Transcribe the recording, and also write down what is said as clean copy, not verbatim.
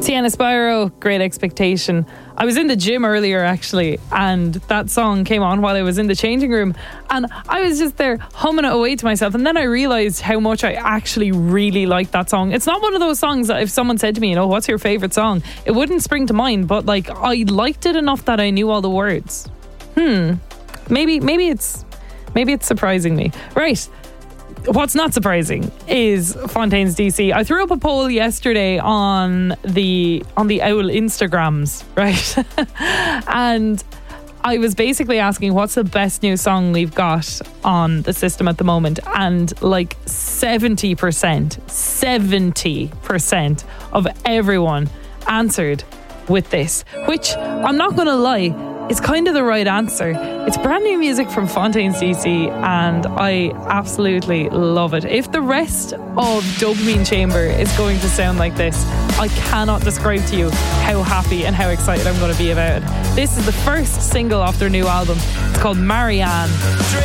Sienna Spyro, Great Expectation. I was in the gym earlier actually, and that song came on while I was in the changing room, and I was just there humming it away to myself, and then I realised how much I actually really like that song. It's not one of those songs that if someone said to me, what's your favourite song, it wouldn't spring to mind, but like I liked it enough that I knew all the words. Maybe it's surprising me. Right. What's not surprising is Fontaine's DC. I threw up a poll yesterday on the Owl Instagrams, right? And I was basically asking what's the best new song we've got on the system at the moment, and like 70% of everyone answered with this, which I'm not going to lie, it's kind of the right answer. It's brand new music from Fontaine's DC, and I absolutely love it. If the rest of Dopamine Chamber is going to sound like this, I cannot describe to you how happy and how excited I'm going to be about it. This is the first single off their new album. It's called Marianne.